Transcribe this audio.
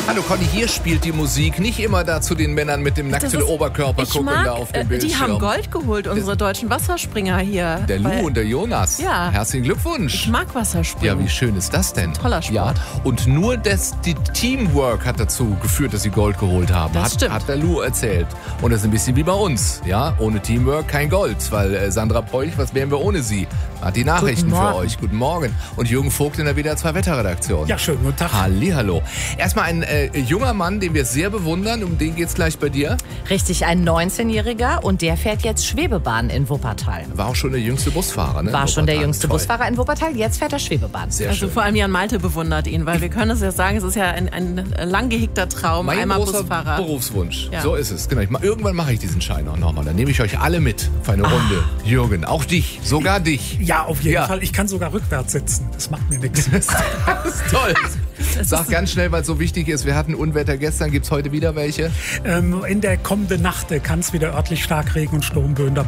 Hallo Conny, hier spielt die Musik. Nicht immer da zu den Männern mit dem nackten Oberkörper gucken da auf dem Bildschirm. Die haben Gold geholt, unsere deutschen Wasserspringer hier. Der Lou und der Jonas. Ja. Herzlichen Glückwunsch. Ich mag Wasserspringen. Ja, wie schön ist das denn? Toller Sport. Ja. Und nur die Teamwork hat dazu geführt, dass sie Gold geholt haben. Das stimmt. Hat der Lou erzählt. Und das ist ein bisschen wie bei uns. Ja, ohne Teamwork kein Gold. Weil Sandra Peuch, was wären wir ohne sie? Hat die Nachrichten für euch. Guten Morgen. Und Jürgen Vogt in der WDR 2 Wetterredaktion. Ja, schönen guten Tag. Hallihallo. Erstmal ein junger Mann, den wir sehr bewundern. Um den geht's gleich bei dir. Richtig, ein 19-Jähriger und der fährt jetzt Schwebebahn in Wuppertal. War auch schon der jüngste Busfahrer, ne? War schon der jüngste Toll. Busfahrer in Wuppertal, jetzt fährt er Schwebebahn. Sehr Also schön. vor allem Jan Malte bewundert ihn, weil wir können es ja sagen, es ist ja ein lang gehegter Traum, Mein einmal großer Busfahrer. Berufswunsch. Ja. So ist es. Genau. Irgendwann mache ich diesen Schein auch nochmal. Dann nehme ich euch alle mit für eine Runde. Jürgen, auch dich, sogar dich. Ja, auf jeden Ja. Fall. Ich kann sogar rückwärts sitzen. Das macht mir nichts. Das ist toll. Sag ganz schnell, weil es so wichtig ist. Wir hatten Unwetter gestern. Gibt es heute wieder welche? In der kommenden Nacht kann es wieder örtlich stark Regen und Sturmböen dabei